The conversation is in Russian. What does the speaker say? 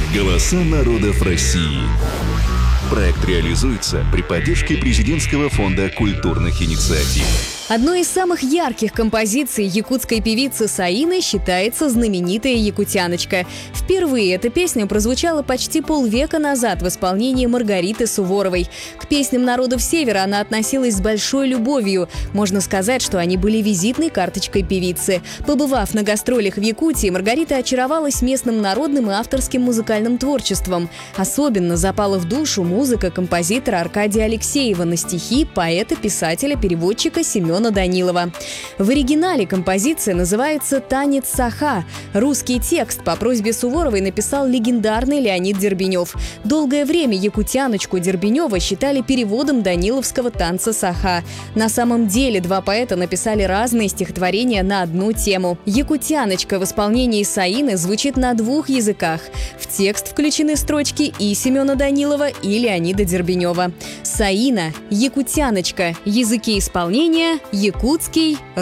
Голоса народов России. Проект реализуется при поддержке Президентского фонда культурных инициатив. Одной из самых ярких композиций якутской певицы Саины считается знаменитая «Якутяночка». Впервые эта песня прозвучала почти полвека назад в исполнении Маргариты Суворовой. К песням народов Севера она относилась с большой любовью. Можно сказать, что они были визитной карточкой певицы. Побывав на гастролях в Якутии, Маргарита очаровалась местным народным и авторским музыкальным творчеством. Особенно запала в душу музыка композитора Аркадия Алексеева на стихи поэта, писателя, переводчика Семена Данилова. В оригинале композиция называется «Танец Саха». Русский текст по просьбе Суворовой написал легендарный Леонид Дербенев. Долгое время «Якутяночку» Дербенева считали переводом даниловского танца Саха. На самом деле два поэта написали разные стихотворения на одну тему. «Якутяночка» в исполнении Саины звучит на двух языках. В текст включены строчки и Семена Данилова, и Леонида Дербенева. Саина, «Якутяночка», языки исполнения – якутский,